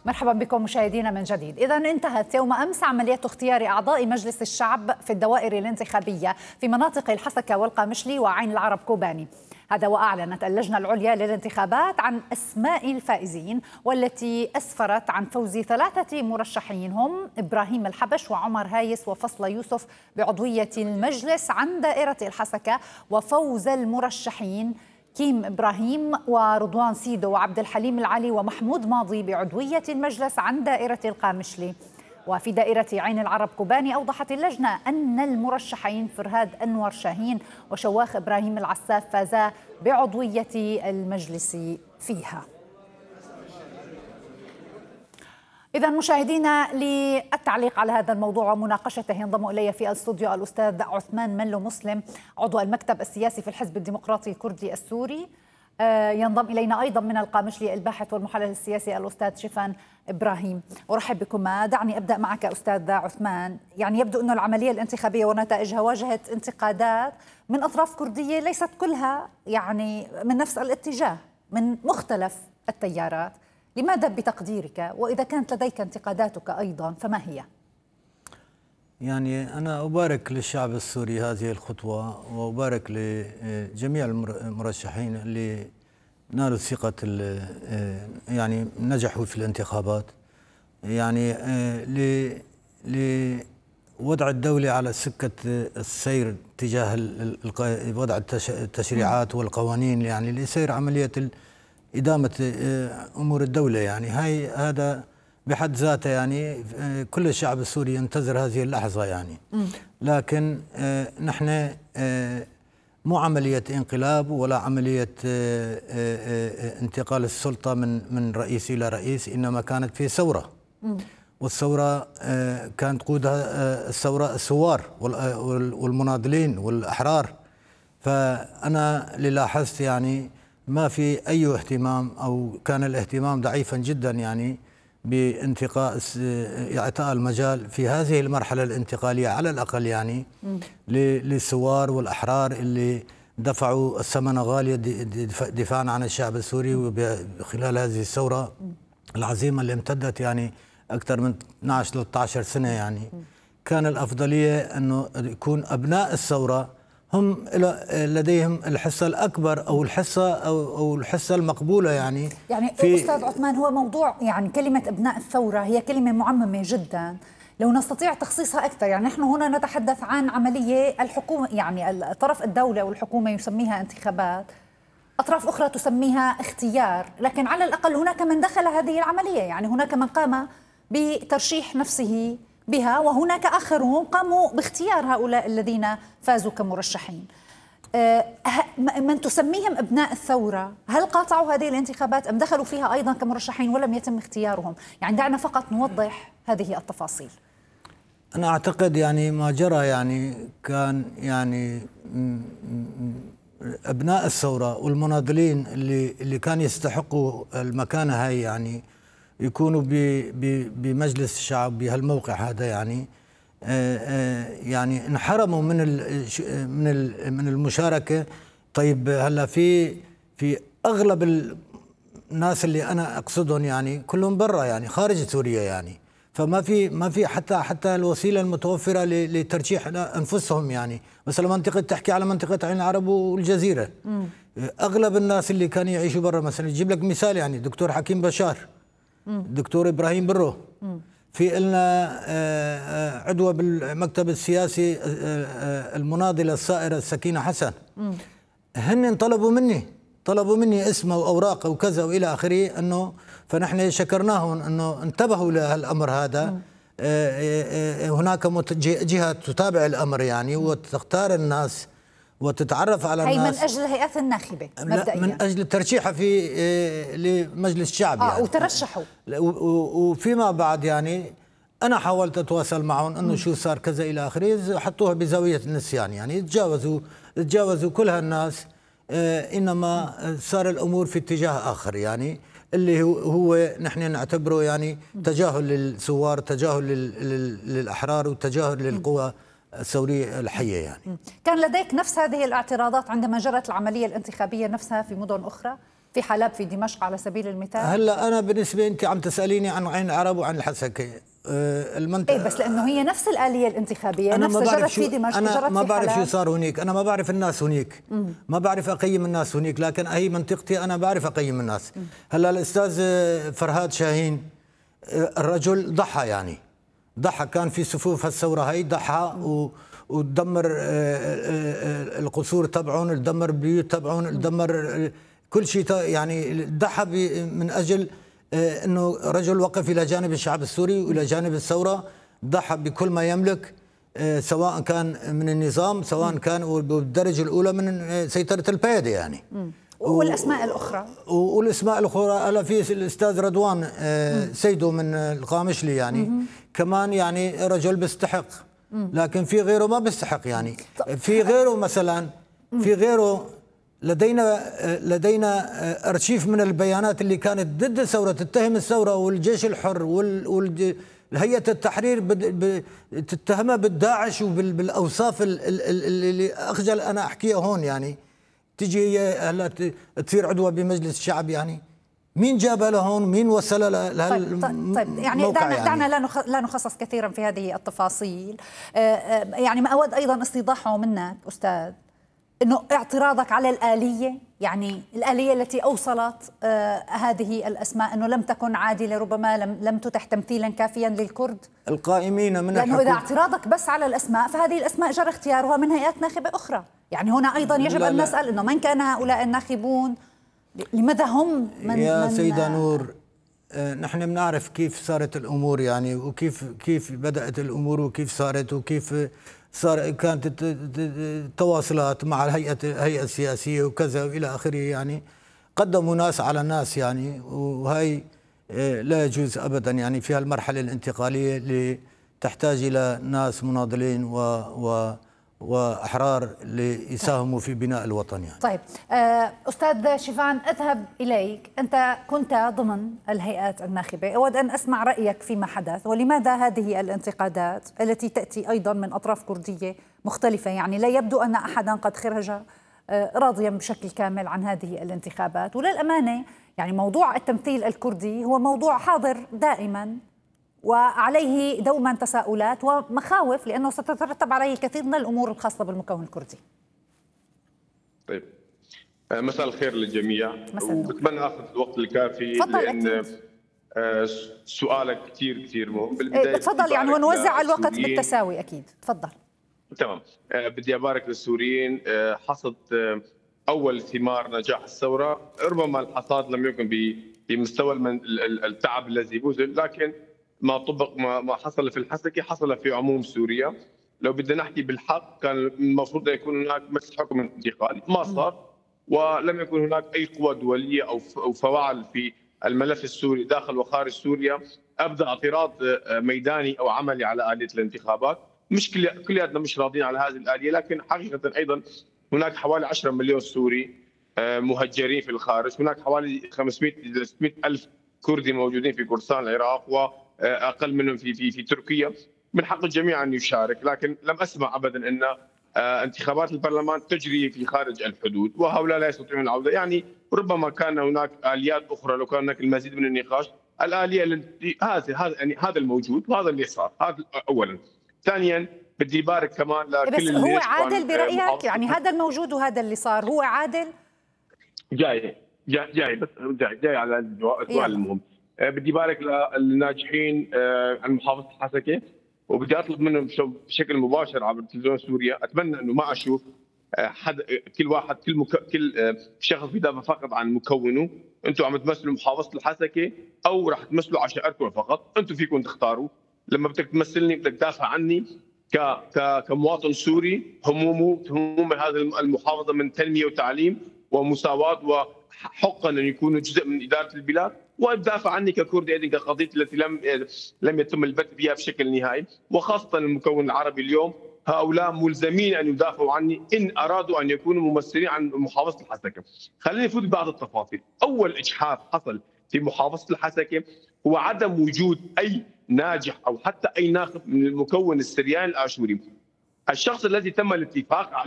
مرحبا بكم مشاهدينا من جديد. إذا انتهت يوم أمس عملية اختيار أعضاء مجلس الشعب في الدوائر الانتخابية في مناطق الحسكة والقامشلي وعين العرب كوباني. هذا وأعلنت اللجنة العليا للانتخابات عن أسماء الفائزين، والتي أسفرت عن فوز 3 مرشحين هم إبراهيم الحبش وعمر هايس وفصل يوسف بعضوية المجلس عن دائرة الحسكة، وفوز المرشحين كيم إبراهيم ورضوان سيدو وعبد الحليم العلي ومحمود ماضي بعضوية المجلس عن دائرة القامشلي. وفي دائرة عين العرب كوباني أوضحت اللجنة أن المرشحين فرهاد أنور شاهين وشواخ إبراهيم العساف فازا بعضوية المجلس فيها. إذا مشاهدينا، للتعليق على هذا الموضوع ومناقشته ينضم إلي في الاستوديو الأستاذ عثمان ملو مسلم، عضو المكتب السياسي في الحزب الديمقراطي الكردي السوري. ينضم إلينا أيضا من القامشلي الباحث والمحلل السياسي الأستاذ شيفان إبراهيم. أرحب بكما. دعني أبدأ معك أستاذ عثمان. يعني يبدو أن العملية الانتخابية ونتائجها واجهت انتقادات من أطراف كردية ليست كلها يعني من نفس الاتجاه، من مختلف التيارات. لماذا بتقديرك، وإذا كانت لديك انتقاداتك أيضا فما هي؟ يعني أنا أبارك للشعب السوري هذه الخطوة، وأبارك لجميع المرشحين اللي نالوا ثقة، يعني نجحوا في الانتخابات، يعني لوضع الدولة على سكة السير تجاه وضع التشريعات والقوانين، يعني لسير عملية إدامة أمور الدولة. يعني هذا بحد ذاته يعني كل الشعب السوري ينتظر هذه اللحظة يعني. لكن نحن مو عملية انقلاب ولا عملية انتقال السلطة من رئيس إلى رئيس، إنما كانت في ثورة، والثورة كانت قودها الثوار والمناضلين والأحرار. فأنا اللي لاحظت يعني ما في أي اهتمام، أو كان الاهتمام ضعيفا جدا يعني بانتقاء إعطاء المجال في هذه المرحلة الانتقالية على الأقل يعني للثوار والأحرار اللي دفعوا الثمن غالية دفاعا عن الشعب السوري. وخلال هذه الثورة العظيمة اللي امتدت يعني أكثر من 12-13 سنة، يعني كان الأفضلية أنه يكون أبناء الثورة هم لديهم الحصة الأكبر أو الحصة المقبولة يعني في أستاذ عثمان، هو موضوع يعني كلمة أبناء الثورة هي كلمة معممة جدا، لو نستطيع تخصيصها أكثر. يعني نحن هنا نتحدث عن عملية الحكومة، يعني طرف الدولة والحكومة يسميها انتخابات، أطراف أخرى تسميها اختيار، لكن على الأقل هناك من دخل هذه العملية، يعني هناك من قام بترشيح نفسه بها، وهناك آخرون قاموا باختيار هؤلاء الذين فازوا كمرشحين. من تسميهم أبناء الثورة، هل قاطعوا هذه الانتخابات أم دخلوا فيها أيضا كمرشحين ولم يتم اختيارهم؟ يعني دعنا فقط نوضح هذه التفاصيل. أنا أعتقد يعني ما جرى يعني كان يعني أبناء الثورة والمناضلين اللي كان يستحقوا المكانة هاي يعني يكونوا بمجلس الشعب بهالموقع هذا، يعني انحرموا من المشاركة. طيب هلا في اغلب الناس اللي انا اقصدهم يعني كلهم برا، يعني خارج سوريا، يعني فما في حتى الوسيله المتوفره لترشيح انفسهم. يعني مثلا منطقه، تحكي على منطقه عين العرب والجزيره، اغلب الناس اللي كانوا يعيشوا برا، مثلا يجيب لك مثال يعني دكتور حكيم بشار، دكتور إبراهيم برو، في لنا عضوة بالمكتب السياسي المناضلة الصائرة السكينة حسن. هن طلبوا مني اسمه وأوراقه وكذا وإلى آخره، أنه فنحن شكرناهم أنه انتبهوا لهالأمر هذا. هناك جهة تتابع الأمر يعني وتختار الناس وتتعرف على الناس. هي من أجل الهيئات الناخبة مبدئيا، من أجل ترشيحها لمجلس الشعب يعني. وترشحوا، وفيما بعد يعني أنا حاولت أتواصل معهم أنه شو صار كذا إلى آخره، حطوها بزاوية النسيان، يعني تجاوزوا كل هالناس. إنما صار الأمور في اتجاه آخر، يعني اللي هو نحن نعتبره يعني تجاهل للثوار، تجاهل للأحرار، وتجاهل للقوى الثورية الحية. يعني كان لديك نفس هذه الاعتراضات عندما جرت العملية الانتخابية نفسها في مدن أخرى؟ في حلب، في دمشق على سبيل المثال. هلا انا بالنسبه انت عم تساليني عن عين العرب وعن الحسكه، المنطقه ايه بس لانه هي نفس الآلية الانتخابية، أنا نفس جرت في دمشق أنا جرت ما في بعرف شو حلب. صار هنيك، أنا ما بعرف الناس هنيك، ما بعرف أقيم الناس هنيك، لكن هي منطقتي أنا بعرف أقيم الناس. هلا الأستاذ فرهاد شاهين الرجل ضحى، يعني ضحى، كان في صفوف الثورة هي، ضحى ودمر القصور تبعهم، دمر البيوت تبعهم، دمر كل شيء، يعني ضحى من أجل انه رجل وقف الى جانب الشعب السوري والى جانب الثوره، ضحى بكل ما يملك، سواء كان من النظام، سواء كان بالدرجه الاولى من سيطره البيادة يعني. والاسماء الاخرى والاسماء الاخرى، هلا في الاستاذ رضوان سيدو من القامشلي، يعني كمان يعني رجل بيستحق، لكن في غيره ما بيستحق، يعني في غيره مثلا، في غيره لدينا ارشيف من البيانات اللي كانت ضد الثوره، تتهم الثوره والجيش الحر والهيئه التحرير تتهمها بالداعش وبالاوصاف اللي اخجل انا احكيها هون، يعني تجي هي هلا تصير عضوه بمجلس الشعب، يعني مين جابها لهون؟ مين وصلها طيب يعني دعنا لا نخصص كثيرا في هذه التفاصيل. يعني ما اود ايضا استيضاحه منك استاذ، انه اعتراضك على الآلية، يعني الآلية التي اوصلت هذه الاسماء انه لم تكن عادلة، ربما لم تتح تمثيلا كافيا للكرد القائمين من لانه اذا اعتراضك بس على الاسماء، فهذه الاسماء جرى اختيارها من هيئات ناخبة اخرى، يعني هنا ايضا يجب ان نسأل انه من كان هؤلاء الناخبون، لماذا هم يا سيدة نور، نحن بنعرف كيف صارت الامور، يعني وكيف بدأت الامور وكيف صارت وكيف كانت التواصلات مع الهيئة السياسية وكذا والى اخره، يعني قدموا ناس على ناس، يعني وهي لا يجوز ابدا، يعني في هالمرحلة الانتقالية اللي تحتاج الى ناس مناضلين وأحرار ليساهموا في بناء الوطن يعني. طيب أستاذ شيفان، أذهب إليك، أنت كنت ضمن الهيئات الناخبة، أود أن أسمع رأيك فيما حدث، ولماذا هذه الانتقادات التي تأتي أيضا من أطراف كردية مختلفة، يعني لا يبدو أن أحدا قد خرج راضيا بشكل كامل عن هذه الانتخابات. وللأمانة يعني موضوع التمثيل الكردي هو موضوع حاضر دائما، وعليه دوما تساؤلات ومخاوف، لأنه ستترتب عليه الكثير من الأمور الخاصة بالمكون الكردي. طيب، مساء الخير للجميع، وبتمنى اخذ الوقت الكافي لان سؤالك كثير مهم. بالبدايه تفضل، يعني ونوزع الوقت بالتساوي. اكيد تفضل. تمام. بدي ابارك للسوريين، حصد اول ثمار نجاح الثوره، ربما الحصاد لم يكن بمستوى التعب الذي بذل، لكن ما طبق، ما حصل في الحسكه حصل في عموم سوريا. لو بدنا نحكي بالحق، كان المفروض يكون هناك مجلس حكم انتقالي، ما صار، ولم يكن هناك اي قوى دوليه او فواعل في الملف السوري داخل وخارج سوريا ابدا اعتراض ميداني او عملي على اليه الانتخابات. مش كلياتنا مش راضيين على هذه الاليه، لكن حقيقه ايضا هناك حوالي 10 مليون سوري مهجرين في الخارج، هناك حوالي 500 إلى 600 الف كردي موجودين في كردستان العراق، واقل منهم في تركيا. من حق الجميع ان يشارك، لكن لم اسمع ابدا ان انتخابات البرلمان تجري في خارج الحدود، وهؤلاء لا يستطيعون العوده. يعني ربما كان هناك اليات اخرى لو كان هناك المزيد من النقاش. الاليه هذا الموجود وهذا اللي صار، هذا اولا. ثانيا بدي بارك كمان لكل بس هو عادل برايك؟ يعني هذا الموجود وهذا اللي صار هو عادل؟ جاي بس جاي على السؤال المهم. بدي بارك للناجحين عن محافظه الحسكه، وبدي اطلب منهم بشكل مباشر عبر تلفزيون سوريا، اتمنى انه ما اشوف كل واحد كل شخص بيدافع فقط عن مكونه. انتم عم تمثلوا محافظه الحسكه او رح تمثلوا عشائركم فقط، انتم فيكم تختاروا. لما بدك تمثلني بدك تدافع عني كمواطن سوري، هموم هذه المحافظه من تنميه وتعليم ومساواه، وحقا ان يكونوا جزء من اداره البلاد، وتدافع عني ككردي ايضا كقضيتي التي لم يتم البت بها بشكل نهائي، وخاصه المكون العربي اليوم. هؤلاء ملزمين ان يدافعوا عني ان ارادوا ان يكونوا ممثلين عن محافظه الحسكه. خليني افوت ببعض التفاصيل. اول اجحاف حصل في محافظه الحسكه هو عدم وجود اي ناجح او حتى اي ناخب من المكون السرياني الاشوري. الشخص الذي تم الاتفاق